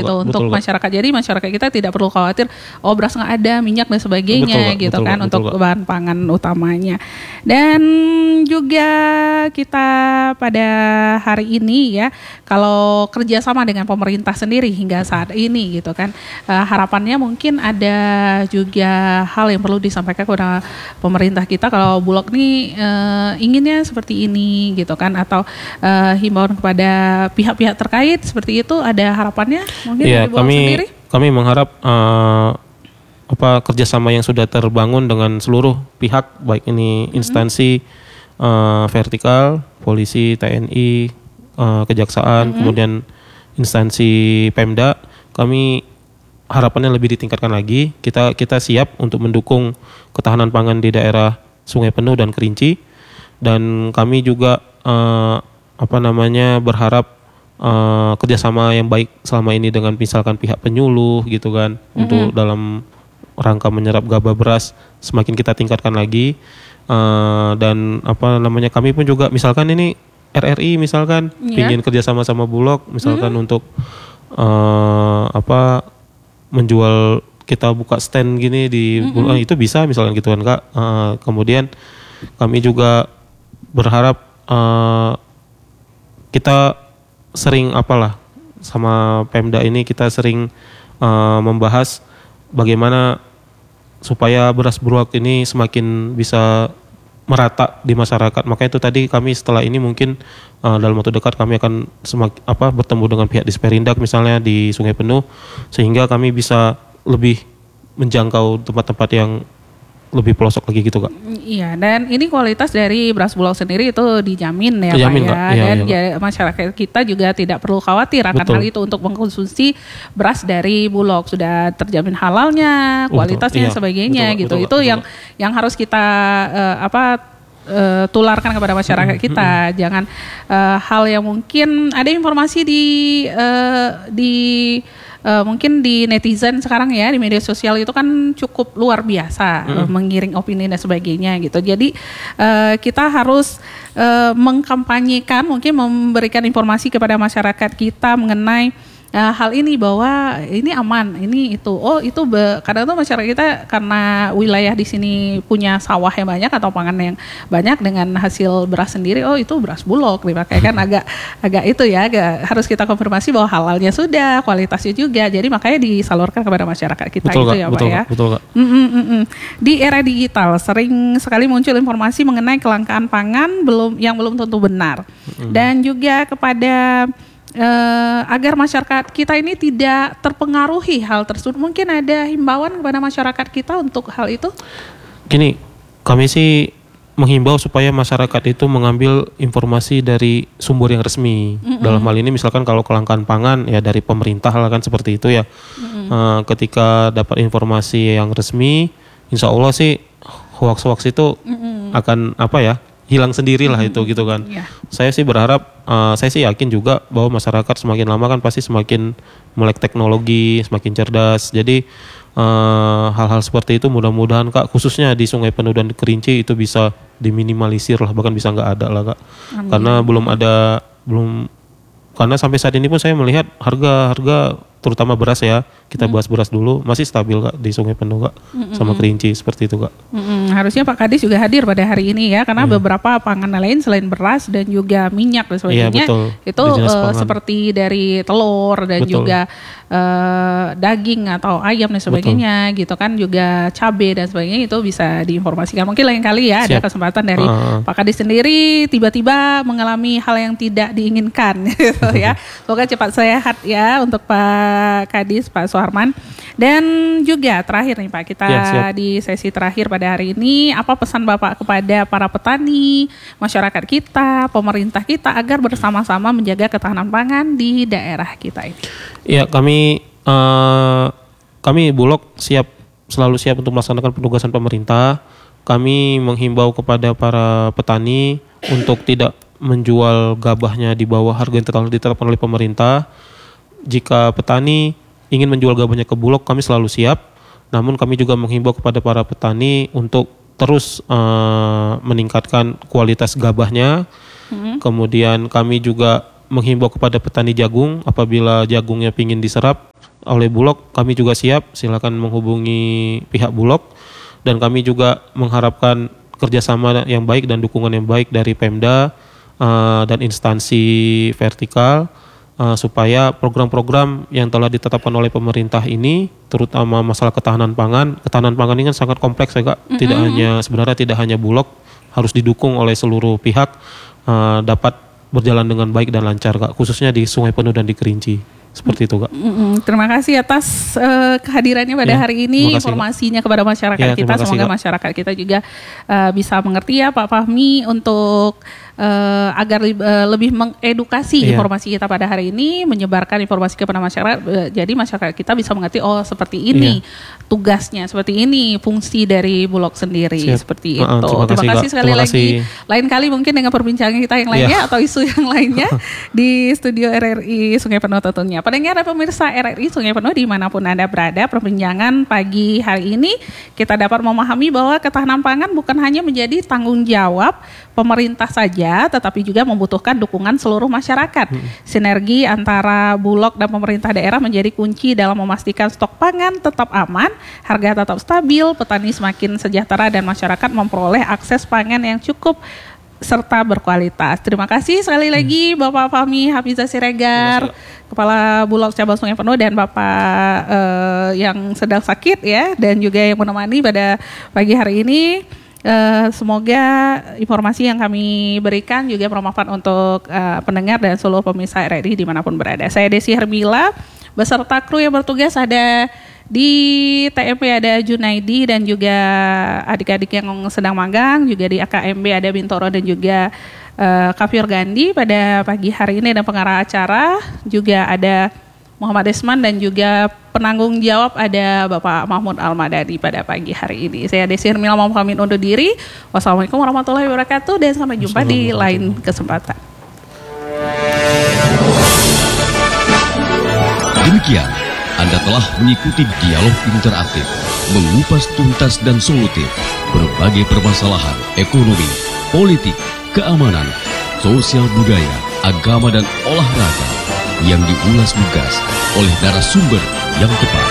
gitu untuk masyarakat. Jadi masyarakat kita tidak perlu khawatir beras nggak ada, minyak dan sebagainya gitu kan untuk bahan pangan utamanya. Dan juga kita pada hari ini ya, kalau kerjasama dengan pemerintah sendiri hingga saat ini gitu kan, harapannya mungkin ada juga hal yang perlu disampaikan kepada pemerintah kita kalau Bulog nih inginnya seperti ini gitu kan, atau himbauan kepada pihak-pihak terkait seperti itu, ada harapannya mungkin dari Bulog sendiri? Kami mengharap kerjasama yang sudah terbangun dengan seluruh pihak, baik ini instansi vertikal, polisi, TNI, kejaksaan, kemudian instansi Pemda, kami harapannya lebih ditingkatkan lagi. Kita siap untuk mendukung ketahanan pangan di daerah Sungai Penuh dan Kerinci, dan kami juga berharap kerjasama yang baik selama ini dengan misalkan pihak penyuluh gitu kan, untuk dalam rangka menyerap gabah beras semakin kita tingkatkan lagi, dan kami pun juga misalkan ini RRI misalkan ingin kerjasama sama Bulog misalkan untuk menjual, kita buka stand gini di Bulog, itu bisa misalkan gitu kan Kak. Kemudian kami juga berharap kita sering sama Pemda ini kita sering membahas bagaimana supaya beras Bulog ini semakin bisa merata di masyarakat. Makanya itu tadi kami setelah ini mungkin dalam waktu dekat kami akan bertemu dengan pihak Disperindak misalnya di Sungai Penuh, sehingga kami bisa lebih menjangkau tempat-tempat yang lebih pelosok lagi gitu Kak. Iya, dan ini kualitas dari beras Bulog sendiri itu dijamin ya Pak ya. Dan masyarakat kita juga tidak perlu khawatir akan hal itu untuk mengkonsumsi beras dari Bulog, sudah terjamin halalnya, kualitasnya, sebagainya gitu. Itu yang harus kita tularkan kepada masyarakat kita. Jangan hal yang mungkin ada informasi mungkin di netizen sekarang ya, di media sosial itu kan cukup luar biasa mengiring opini dan sebagainya gitu. Jadi kita harus mengkampanyekan, mungkin memberikan informasi kepada masyarakat kita mengenai hal ini, bahwa ini aman, ini itu. Kadang tuh masyarakat kita karena wilayah di sini punya sawah yang banyak atau pangan yang banyak dengan hasil beras sendiri, itu beras Bulog dipakai kan, agak itu ya, harus kita konfirmasi bahwa halalnya sudah, kualitasnya juga. Jadi makanya disalurkan kepada masyarakat kita. Betul, gitu Kak, ya betul, Pak ya. Betul Kak. Di era digital sering sekali muncul informasi mengenai kelangkaan pangan yang belum tentu benar. Dan juga kepada agar masyarakat kita ini tidak terpengaruhi hal tersebut, mungkin ada himbauan kepada masyarakat kita untuk hal itu? Gini, kami sih menghimbau supaya masyarakat itu mengambil informasi dari sumber yang resmi. Dalam hal ini misalkan kalau kelangkaan pangan ya dari pemerintah lah kan, seperti itu ya. Ketika dapat informasi yang resmi, insya Allah sih hoax-hoax itu akan hilang sendirilah itu gitu kan. Saya sih berharap, saya sih yakin juga bahwa masyarakat semakin lama kan pasti semakin melek teknologi, semakin cerdas. Jadi hal-hal seperti itu mudah-mudahan Kak, khususnya di Sungai Penuh dan Kerinci itu bisa diminimalisir lah, bahkan bisa nggak ada lah Kak. Amin. Karena sampai saat ini pun saya melihat harga terutama beras ya, kita bahas beras dulu, masih stabil Kak di Sungai Penuh Kak, sama Kerinci, seperti itu Kak. Harusnya Pak Kadis juga hadir pada hari ini ya, karena beberapa pangan lain selain beras dan juga minyak dan sebagainya, itu seperti dari telur dan juga daging atau ayam dan sebagainya gitu kan, juga cabai dan sebagainya, itu bisa diinformasikan. Mungkin lain kali ya ada kesempatan dari Pak Kadis sendiri tiba-tiba mengalami hal yang tidak diinginkan gitu ya. Semoga cepat sehat ya untuk Pak Kadis, Pak Suharman. Dan juga terakhir nih Pak, kita di sesi terakhir pada hari ini, apa pesan Bapak kepada para petani, masyarakat kita, pemerintah kita agar bersama-sama menjaga ketahanan pangan di daerah kita ini? Ya, kami Bulog selalu siap untuk melaksanakan penugasan pemerintah. Kami menghimbau kepada para petani untuk tidak menjual gabahnya di bawah harga yang telah ditetapkan oleh pemerintah. Jika petani ingin menjual gabahnya ke Bulog, kami selalu siap. Namun kami juga menghimbau kepada para petani untuk terus meningkatkan kualitas gabahnya. Kemudian kami juga menghimbau kepada petani jagung, apabila jagungnya ingin diserap, oleh Bulog, kami juga siap. Silakan menghubungi pihak Bulog, dan kami juga mengharapkan kerjasama yang baik dan dukungan yang baik dari Pemda dan instansi vertikal, supaya program-program yang telah ditetapkan oleh pemerintah ini, terutama masalah ketahanan pangan ini kan sangat kompleks ya Kak. Sebenarnya tidak hanya Bulog, harus didukung oleh seluruh pihak, dapat berjalan dengan baik dan lancar Kak, khususnya di Sungai Penuh dan di Kerinci. Seperti itu Kak. Terima kasih atas kehadirannya pada hari ini, informasinya kepada masyarakat kita. Semoga masyarakat kita juga bisa mengerti ya Pak Fahmi, untuk agar lebih mengedukasi informasi kita pada hari ini, menyebarkan informasi kepada masyarakat. Jadi masyarakat kita bisa mengerti, oh seperti ini tugasnya, seperti ini fungsi dari Bulog sendiri. Seperti itu. Terima kasih sekali lagi. Lain kali mungkin dengan perbincangan kita yang lainnya atau isu yang lainnya di studio RRI Sungai Penuh tentunya. Pendengar dan pemirsa RRI Sungai Penuh dimanapun Anda berada, perbincangan pagi hari ini kita dapat memahami bahwa ketahanan pangan bukan hanya menjadi tanggung jawab pemerintah saja, tetapi juga membutuhkan dukungan seluruh masyarakat. Sinergi antara Bulog dan pemerintah daerah menjadi kunci dalam memastikan stok pangan tetap aman, harga tetap stabil, petani semakin sejahtera, dan masyarakat memperoleh akses pangan yang cukup serta berkualitas. Terima kasih sekali lagi Bapak Fahmi Hafizah Siregar, Kepala Bulog Cabang Sungai Penuh, dan Bapak yang sedang sakit ya, dan juga yang menemani pada pagi hari ini. Semoga informasi yang kami berikan juga bermanfaat untuk pendengar dan seluruh pemirsa RRI dimanapun berada. Saya Desi Hermila beserta kru yang bertugas, ada di TMP ada Junaidi dan juga adik-adik yang sedang magang, juga di AKMB ada Bintoro dan juga Kafir Gandhi pada pagi hari ini, dan pengarah acara juga ada Muhammad Desman, dan juga penanggung jawab ada Bapak Mahmud Al-Madani pada pagi hari ini. Saya Desi Hermila mau pamit undur diri. Wassalamualaikum warahmatullahi wabarakatuh, dan sampai jumpa di lain kesempatan. Demikian, Anda telah mengikuti dialog interaktif, mengupas tuntas dan solutif berbagai permasalahan ekonomi, politik, keamanan, sosial budaya, agama, dan olahraga yang diulas lugas oleh narasumber yang tepat.